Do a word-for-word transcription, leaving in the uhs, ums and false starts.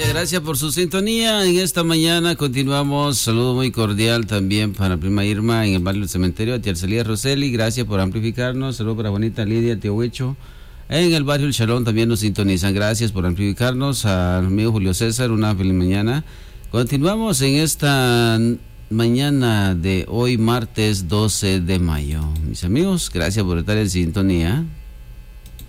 Gracias, gracias por su sintonía. En esta mañana continuamos. Saludo muy cordial también para prima Irma en el barrio del Cementerio, a tía Arcelía Roseli. Gracias por amplificarnos. Saludo para Juanita Lidia, tío Huecho. En el barrio El Shalom también nos sintonizan. Gracias por amplificarnos. Al amigo Julio César, una feliz mañana. Continuamos en esta mañana de hoy, martes doce de mayo. Mis amigos, gracias por estar en sintonía.